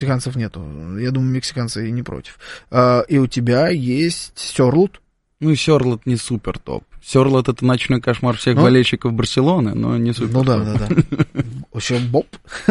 Мексиканцев нету. Я думаю, мексиканцы и не против. И у тебя есть Сёрлот. Ну, Сёрлот не супер топ. Сёрлот — это ночной кошмар всех болельщиков Барселоны, но не супер топ. Ну да. Еще Боб.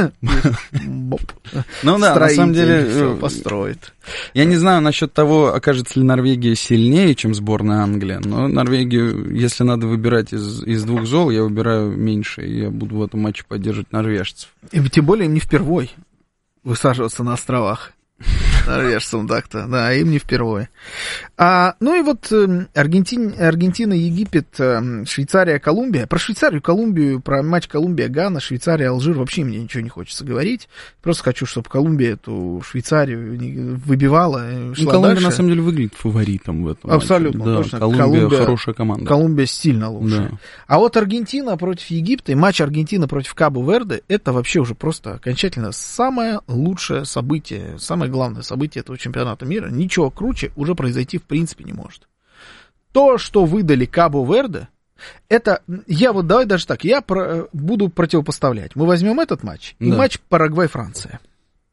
Ну да, на самом деле... построит. Я не знаю насчет того, окажется ли Норвегия сильнее, чем сборная Англии, но Норвегию, если надо выбирать из двух зол, я выбираю меньше, и я буду в этом матче поддерживать норвежцев. И тем более им не впервой высаживаться на островах. Норвежцам так-то, да, им не впервые. Ну и вот Аргентина, Египет, Швейцария, Колумбия. Про Швейцарию, Колумбию, про матч Колумбия-Гана, Швейцария, Алжир вообще мне ничего не хочется говорить. Просто хочу, чтобы Колумбия эту Швейцарию выбивала, шла Колумбия, дальше. на самом деле, выглядит фаворитом в этом Абсолютно, матче. точно. Колумбия хорошая команда. Колумбия сильно лучше. Да. А вот Аргентина против Египта и матч Аргентины против Кабо-Верде — это вообще уже просто окончательно самое лучшее событие, самое главное событие этого чемпионата мира. Ничего круче уже произойти в принципе не может. То, что выдали Кабо-Верде, это, давай даже так, буду противопоставлять. Мы возьмем этот матч и матч Парагвай-Франция.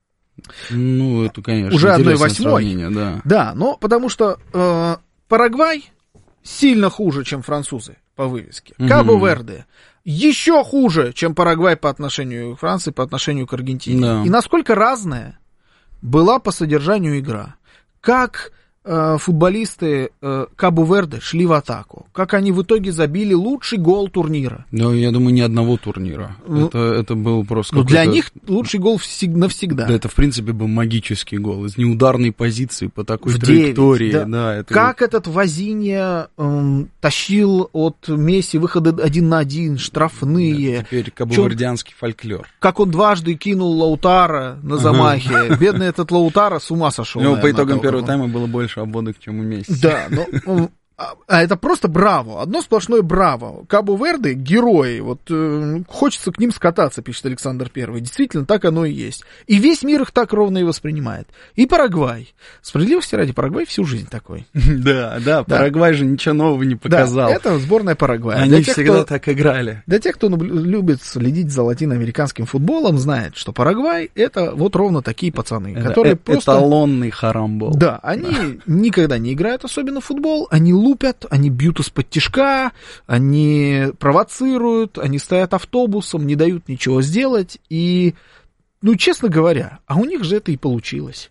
Ну, это, конечно, уже 1/8. Да. Да, но потому что Парагвай сильно хуже, чем французы по вывеске. Кабо-Верде еще хуже, чем Парагвай по отношению к Франции, по отношению к Аргентине. Да. И насколько разная была по содержанию игра. Как футболисты Кабо-Верде шли в атаку. Как они в итоге забили лучший гол турнира. Ну, я думаю, ни одного турнира. Это был просто для них лучший гол навсегда. Да, это, в принципе, был магический гол. Из неударной позиции по такой траектории. 9, да. Это как этот Возинья тащил от Месси выходы 1 на 1, штрафные. Да, теперь кабовердианский фольклор. Как он дважды кинул Лаутаро на замахе. Бедный этот Лаутаро с ума сошел. Ну, по итогам первого тайма было больше обводок, чем у Месси. Да, но это просто браво, одно сплошное браво. Кабо-Верде — герои, вот хочется к ним скататься, пишет Александр I. Действительно, так оно и есть. И весь мир их так ровно и воспринимает. И Парагвай. Справедливости ради, Парагвай всю жизнь такой. Да, Парагвай же ничего нового не показал. Да, это сборная Парагвая. Они всегда так играли. Для тех, кто любит следить за латиноамериканским футболом, знает, что Парагвай — это вот ровно такие пацаны, которые просто... Эталонный харамбол. Да, они никогда не играют особенно в футбол, они лупят, они бьют из-под тишка, они провоцируют, они стоят автобусом, не дают ничего сделать. И, честно говоря, а у них же это и получилось.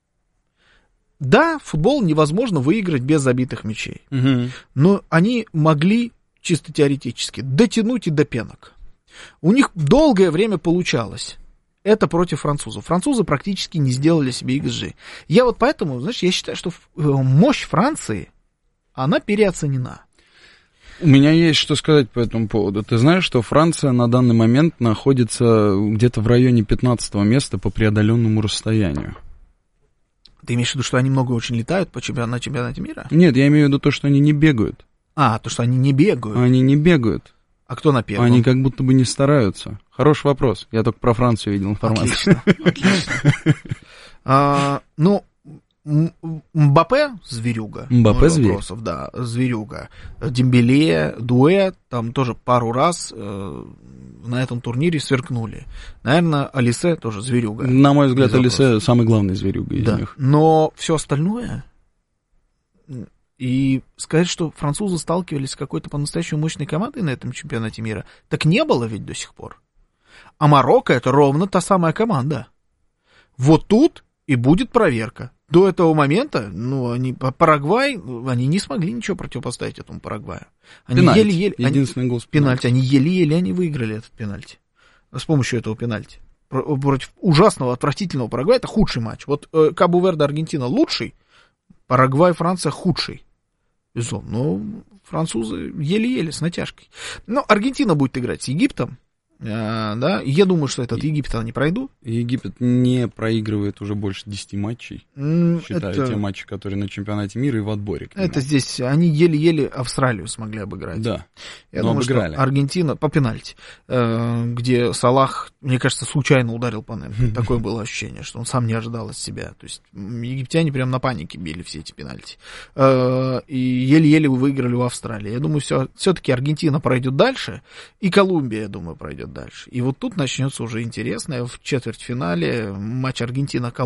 Да, футбол невозможно выиграть без забитых мячей. Но они могли, чисто теоретически, дотянуть и до пенок. У них долгое время получалось. Это против французов. Французы практически не сделали себе XG. Я вот поэтому, я считаю, что мощь Франции, она переоценена. У меня есть что сказать по этому поводу. Ты знаешь, что Франция на данный момент находится где-то в районе 15-го места по преодоленному расстоянию. Ты имеешь в виду, что они много очень летают на чемпионате мира? Нет, я имею в виду то, что они не бегают. То, что они не бегают. Они не бегают. А кто на первом? Они как будто бы не стараются. Хороший вопрос. Я только про Францию видел информацию. Отлично. Мбаппе — зверюга. Мбаппе — зверь. Да, зверюга. Дембеле, дуэт, там тоже пару раз на этом турнире сверкнули. Наверное, Олисе тоже зверюга. На мой взгляд, Олисе самый главный зверюга из них. Но все остальное... И сказать, что французы сталкивались с какой-то по-настоящему мощной командой на этом чемпионате мира, так не было ведь до сих пор. А Марокко — это ровно та самая команда. Вот тут и будет проверка. До этого момента, Парагвай, они не смогли ничего противопоставить этому Парагваю. Они еле-еле... Единственный гол с пенальти. Они еле-еле выиграли этот пенальти. С помощью этого пенальти. Против ужасного, отвратительного Парагвая — это худший матч. Вот Кабо-Верде, Аргентина лучший, Парагвай, Франция худший. Безусловно. Но французы еле-еле, с натяжкой. Но Аргентина будет играть с Египтом. Да, я думаю, что этот Египет они пройдут. Египет не проигрывает уже больше 10 матчей, считая те матчи, которые на чемпионате мира и в отборе. Это здесь, они еле-еле Австралию смогли обыграть. Да, я думаю, обыграли. Что Аргентина по пенальти, где Салах, мне кажется, случайно ударил по нему. Такое было ощущение, что он сам не ожидал от себя. То есть египтяне прям на панике били все эти пенальти. И еле-еле выиграли у Австралии. Я думаю, все-таки Аргентина пройдет дальше, и Колумбия, я думаю, пройдет пойдет дальше. И вот тут начнется уже интересное. В четвертьфинале матч Аргентина